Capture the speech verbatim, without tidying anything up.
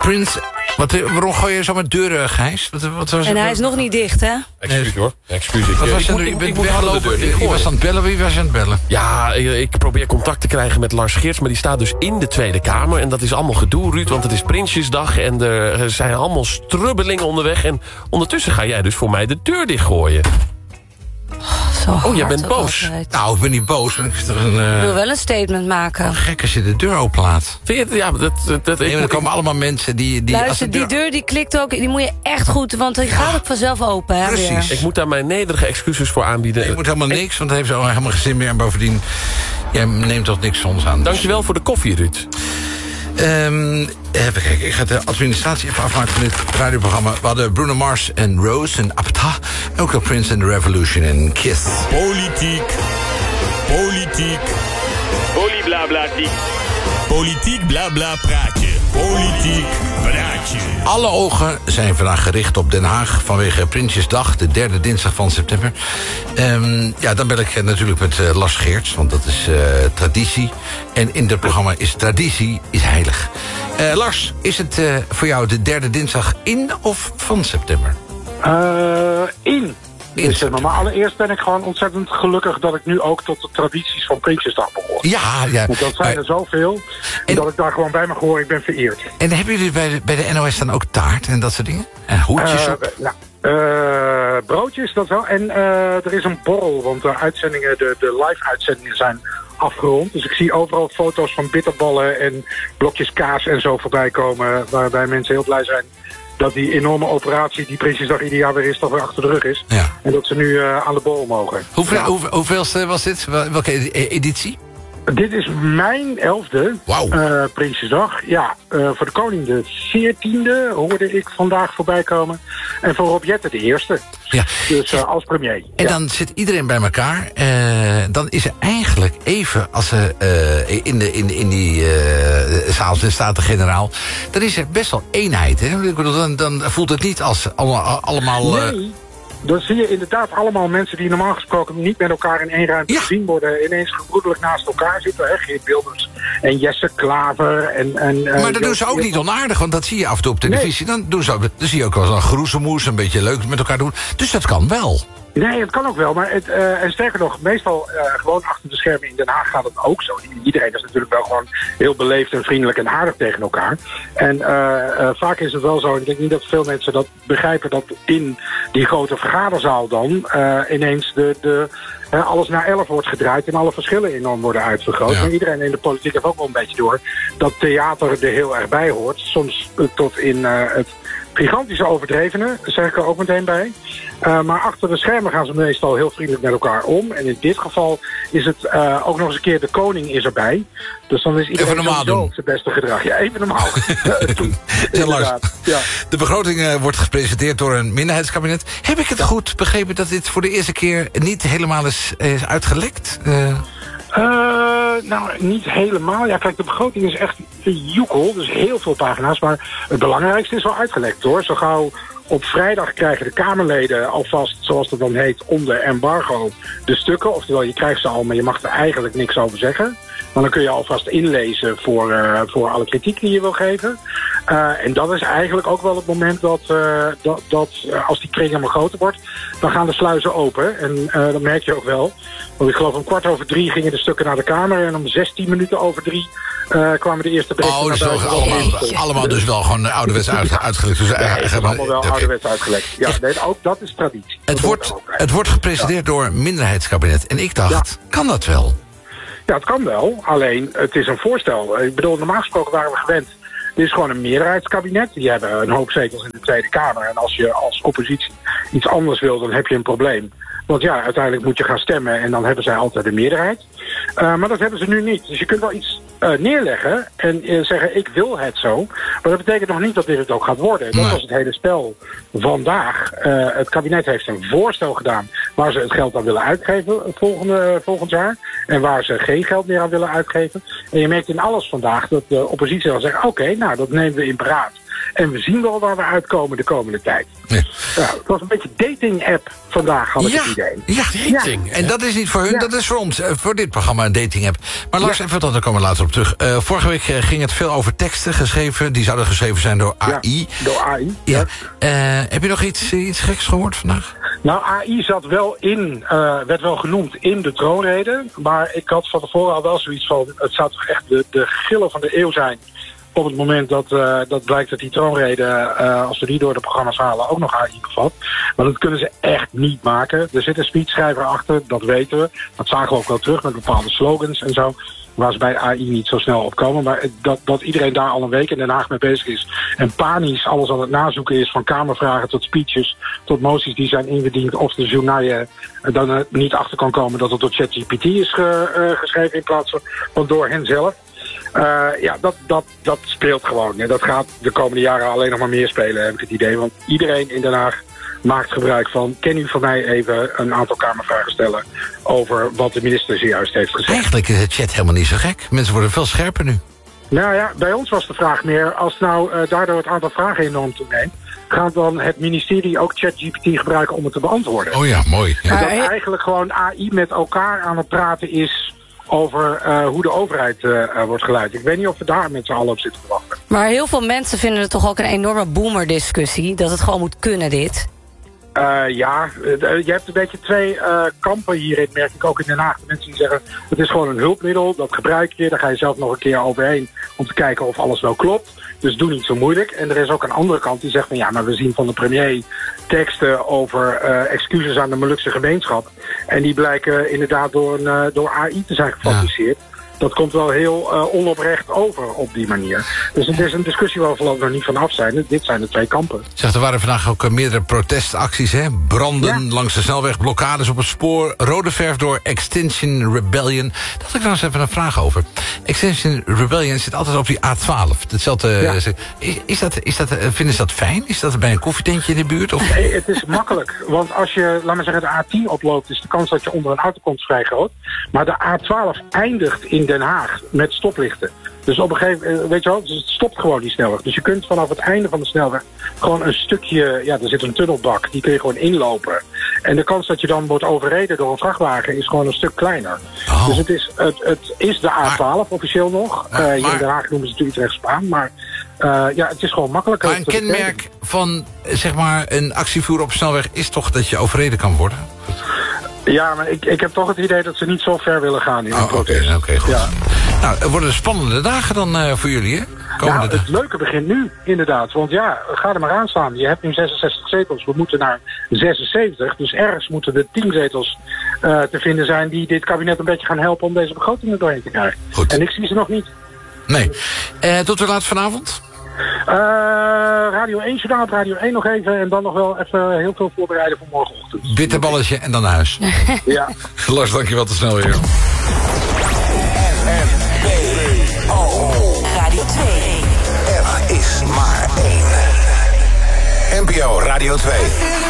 Prins... Wat, waarom gooi je zo met deuren, Gijs? Wat, wat was en hij wat, is nog niet dicht, hè? Excuus hoor. Excuus. Ik, wat was ik, er moet, nu? ik, Ik ben ik moet weglopen. Je was aan het bellen. Wie was je aan het bellen? Ja, ik, ik probeer contact te krijgen met Lars Geerts... maar die staat dus in de Tweede Kamer. En dat is allemaal gedoe, Ruud, want het is Prinsjesdag... en er zijn allemaal strubbelingen onderweg. En ondertussen ga jij dus voor mij de deur dichtgooien. Zo Oh, jij bent boos. Altijd. Nou, ik ben niet boos. Ik, is toch een, uh... ik wil wel een statement maken. gek als je de deur openlaat. Vind je het? Ja, dat... dat, dat Nee, ik, maar er ik, komen allemaal mensen die... die Luister, als de die deur die klikt ook, die moet je echt goed... want die gaat ook vanzelf open, hè? Precies. Weer. ik moet daar mijn nederige excuses voor aanbieden. Je moet helemaal niks, want het heeft zo helemaal geen zin meer. En bovendien, jij neemt toch niks van ons aan. Dus. Dankjewel voor de koffie, Ruud. Um, even kijken, ik ga de administratie even afmaken van dit radioprogramma. We hadden Bruno Mars en Rose en Apta. En ook nog Prince and the Revolution en Kiss. Politiek. Politiek. Polyblablatiek. Politiek blabla praatje. Politiek praatje. Alle ogen zijn vandaag gericht op Den Haag vanwege Prinsjesdag, de derde dinsdag van september. Um, ja, dan bel ik natuurlijk met uh, Lars Geerts, want dat is uh, traditie. En in dit programma is traditie is heilig. Uh, Lars, is het uh, voor jou de derde dinsdag in of van september? Uh, in. In Dus, maar allereerst ben ik gewoon ontzettend gelukkig dat ik nu ook tot de tradities van Prinsjesdag behoor. Ja, ja. Want dat zijn er zoveel. En dat ik daar gewoon bij mag horen, ik ben vereerd. En hebben jullie bij de, bij de N O S dan ook taart en dat soort dingen? En hoedjes Uh, op? nou, uh, broodjes, dat wel. En uh, er is een borrel, want de uitzendingen, de, de live-uitzendingen zijn afgerond. Dus ik zie overal foto's van bitterballen en blokjes kaas en zo voorbij komen, waarbij mensen heel blij zijn dat die enorme operatie die Prinsjesdag ieder jaar weer is, toch weer achter de rug is. Ja. En dat ze nu uh, aan de borrel mogen. Hoeveel, Ja. hoe, hoeveelste was dit? Welke editie? Dit is mijn elfde Wauw. uh, Prinsjesdag. Ja, uh, voor de koning de veertiende hoorde ik vandaag voorbij komen. En voor Rob Jetten de eerste. Ja. Dus uh, als premier. En ja. dan zit iedereen bij elkaar. Uh, dan is er eigenlijk even, als ze uh, in, de, in, in die uh, zaal de Staten-Generaal, dan is er best wel eenheid. Hè? Ik bedoel, dan, dan voelt het niet als allemaal... allemaal uh, Nee. Dan zie je inderdaad allemaal mensen die normaal gesproken niet met elkaar in één ruimte Ja. gezien worden, ineens gebroedelijk naast elkaar zitten. Hè? Geert Wilders en Jesse Klaver. En, en, uh, maar dat doen ze ook Joost- niet onaardig, want dat zie je af en toe op televisie. Dan, doen ze ook, dan zie je ook wel eens een groezemoes, een beetje leuk met elkaar doen. Dus dat kan wel. Nee, het kan ook wel. Maar het, uh, en sterker nog, meestal uh, gewoon achter de schermen in Den Haag gaat het ook zo. Iedereen is natuurlijk wel gewoon heel beleefd en vriendelijk en aardig tegen elkaar. En uh, uh, vaak is het wel zo, en ik denk niet dat veel mensen dat begrijpen, dat in die grote vergaderzaal dan uh, ineens de... de Uh, alles naar elf wordt gedraaid en alle verschillen enorm worden uitvergroot. Ja. En iedereen in de politiek heeft ook wel een beetje door dat theater er heel erg bij hoort. Soms uh, tot in uh, het gigantische overdrevene, zeg ik er ook meteen bij. Uh, maar achter de schermen gaan ze meestal heel vriendelijk met elkaar om. En in dit geval is het uh, ook nog eens een keer de koning is erbij. Dus dan is iedereen normaal sowieso doen. op zijn beste gedrag. Ja, even normaal. Toen, Ja, Lars, inderdaad. Ja. de begroting uh, wordt gepresenteerd door een minderheidskabinet. Heb ik het goed begrepen dat dit voor de eerste keer niet helemaal is, is uitgelekt? Uh... Uh, nou, niet helemaal. Ja, kijk, de begroting is echt een joekel. Dus heel veel pagina's. Maar het belangrijkste is wel uitgelekt, hoor. Zo gauw op vrijdag krijgen de Kamerleden alvast, zoals dat dan heet, onder embargo de stukken. Oftewel, je krijgt ze al, maar je mag er eigenlijk niks over zeggen. Maar dan kun je alvast inlezen voor, uh, voor alle kritiek die je wil geven. Uh, en dat is eigenlijk ook wel het moment dat, uh, dat, dat uh, als die kring helemaal groter wordt, dan gaan de sluizen open. En uh, dat merk je ook wel. Want ik geloof om kwart over drie gingen de stukken naar de Kamer. En om zestien minuten over drie uh, kwamen de eerste berichten Oh, naar zo, buiten. allemaal, allemaal dus wel gewoon ouderwets uit, uitgelekt. Dus, Nee, het is allemaal wel okay. ouderwets uitgelekt. Ja, nee, ook dat is traditie. Het Dat wordt, ook. het wordt gepresenteerd door een minderheidskabinet. En ik dacht, Ja. kan dat wel? Ja, het kan wel. Alleen, het is een voorstel. Ik bedoel, normaal gesproken waren we gewend. Dit is gewoon een meerderheidskabinet. Die hebben een hoop zetels in de Tweede Kamer. En als je als oppositie iets anders wil, dan heb je een probleem. Want ja, uiteindelijk moet je gaan stemmen en dan hebben zij altijd de meerderheid. Uh, maar dat hebben ze nu niet. Dus je kunt wel iets uh, neerleggen en uh, zeggen, ik wil het zo. Maar dat betekent nog niet dat dit het ook gaat worden. Dat Nee. was het hele spel vandaag. Uh, het kabinet heeft een voorstel gedaan waar ze het geld aan willen uitgeven volgende, volgend jaar. En waar ze geen geld meer aan willen uitgeven. En je merkt in alles vandaag dat de oppositie dan zegt, oké, okay, nou dat nemen we in beraad. En we zien wel waar we uitkomen de komende tijd. Ja. Ja, het was een beetje dating-app vandaag, had ik Ja, het idee. ja, dating. En dat is niet voor hun, Ja. dat is voor ons. Uh, voor dit programma een dating-app. Maar Lars, Ja. even dat, daar komen we later op terug. Uh, vorige week uh, ging het veel over teksten geschreven. Die zouden geschreven zijn door A I. Ja, door A I. Ja. Ja. Uh, heb je nog iets, iets geks gehoord vandaag? Nou, A I zat wel in, uh, werd wel genoemd in de troonrede. Maar ik had van tevoren al wel zoiets van, het zou toch echt de, de gillen van de eeuw zijn. Op het moment dat, uh, dat blijkt dat die troonrede, uh, als we die door de programma's halen, ook nog A I bevat. Maar dat kunnen ze echt niet maken. Er zit een speechschrijver achter, dat weten we. Dat zagen we ook wel terug met bepaalde slogans en zo. Waar ze bij A I niet zo snel op komen. Maar dat, dat iedereen daar al een week in Den Haag mee bezig is. En panisch alles aan het nazoeken is. Van kamervragen tot speeches. Tot moties die zijn ingediend. Of de journaal dan uh, niet achter kan komen dat het door ChatGPT is ge, uh, geschreven. In plaats van, van door hen zelf. Uh, ja, dat, dat, dat speelt gewoon. En dat gaat de komende jaren alleen nog maar meer spelen, heb ik het idee. Want iedereen in Den Haag maakt gebruik van, kan u voor mij even een aantal kamervragen stellen over wat de minister zojuist heeft gezegd. Eigenlijk is het chat helemaal niet zo gek. Mensen worden veel scherper nu. Nou ja, bij ons was de vraag meer, als nou uh, daardoor het aantal vragen enorm toeneemt, gaat dan het ministerie ook ChatGPT gebruiken om het te beantwoorden? Oh ja, mooi. Ja. Dat eigenlijk gewoon A I met elkaar aan het praten is over uh, hoe de overheid uh, uh, wordt geleid. Ik weet niet of we daar met z'n allen op zitten te wachten. Maar heel veel mensen vinden het toch ook een enorme boomerdiscussie. Dat het gewoon moet kunnen, dit. Uh, ja, uh, je hebt een beetje twee uh, kampen hierin, merk ik ook in Den Haag. De mensen die zeggen, het is gewoon een hulpmiddel, dat gebruik je. Daar ga je zelf nog een keer overheen om te kijken of alles wel klopt. Dus doe niet zo moeilijk. En er is ook een andere kant die zegt van ja, maar we zien van de premier teksten over uh, excuses aan de Molukse gemeenschap. En die blijken inderdaad door, een, uh, door A I te zijn gefabriceerd. Ja. Dat komt wel heel uh, onoprecht over op die manier. Dus het is een discussie waar we voorlopig nog niet van af zijn. Dit zijn de twee kampen. Zeg, er waren vandaag ook meerdere protestacties, hè? Branden ja. langs de snelweg, blokkades op het spoor, rode verf door Extinction Rebellion. Daar had ik nou eens even een vraag over. Extinction Rebellion zit altijd op die A twaalf. Hetzelfde, ja. is, is dat, is dat, vinden ze dat fijn? Is dat bij een koffietentje in de buurt? Of? Nee, het is makkelijk. Want als je, laat maar zeggen, de A tien oploopt, is de kans dat je onder een auto komt vrij groot. Maar de A twaalf eindigt in Den Haag met stoplichten. Dus op een gegeven moment, weet je wel, dus het stopt gewoon die snelweg. Dus je kunt vanaf het einde van de snelweg gewoon een stukje, ja, er zit een tunnelbak, die kun je gewoon inlopen. En de kans dat je dan wordt overreden door een vrachtwagen is gewoon een stuk kleiner. Oh. Dus het is, het, het is de A twaalf maar, officieel nog. Uh, hier in Den Haag noemen ze het Utrecht-Spaan, maar uh, ja, het is gewoon makkelijker. Maar een kenmerk van, zeg maar, een actievoer op snelweg is toch dat je overreden kan worden? Ja, maar ik, ik heb toch het idee dat ze niet zo ver willen gaan in oh, het protest. Oké, okay, goed. Ja. Nou, er worden spannende dagen dan uh, voor jullie, hè? Nou, het dag. leuke begint nu, inderdaad. Want ja, ga er maar aan staan. Je hebt nu zesenzestig zetels. We moeten naar zesenzeventig. Dus ergens moeten de tien zetels uh, te vinden zijn die dit kabinet een beetje gaan helpen om deze begroting er doorheen te krijgen. Goed. En ik zie ze nog niet. Nee. Uh, tot hoe laat vanavond? Uh, Radio één journaal op Radio één nog even. En dan nog wel even heel veel voorbereiden voor morgenochtend. Bitterballetje en dan naar huis. Ja. Lars, dankjewel, tot snel weer. Radio twee. Er is maar één. N P O Radio twee.